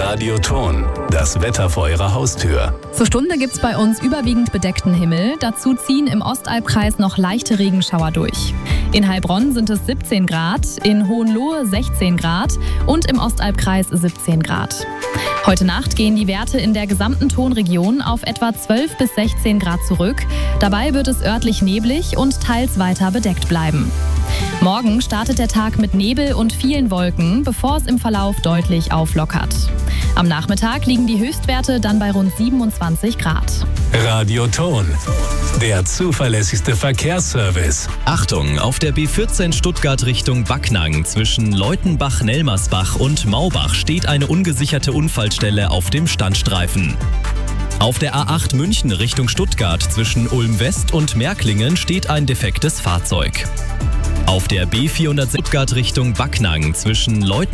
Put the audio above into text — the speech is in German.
Radioton, das Wetter vor Ihrer Haustür. Zur Stunde gibt's bei uns überwiegend bedeckten Himmel. Dazu ziehen im Ostalbkreis noch leichte Regenschauer durch. In Heilbronn sind es 17 Grad, in Hohenlohe 16 Grad und im Ostalbkreis 17 Grad. Heute Nacht gehen die Werte in der gesamten Tonregion auf etwa 12 bis 16 Grad zurück. Dabei wird es örtlich neblig und teils weiter bedeckt bleiben. Morgen startet der Tag mit Nebel und vielen Wolken, bevor es im Verlauf deutlich auflockert. Am Nachmittag liegen die Höchstwerte dann bei rund 27 Grad. Radioton, der zuverlässigste Verkehrsservice. Achtung, auf der B14 Stuttgart Richtung Backnang zwischen Leutenbach-Nelmersbach und Maubach steht eine ungesicherte Unfallstelle auf dem Standstreifen. Auf der A8 München Richtung Stuttgart zwischen Ulm West und Märklingen steht ein defektes Fahrzeug. Auf der B400 Stuttgart Richtung Backnang zwischen Leutenbach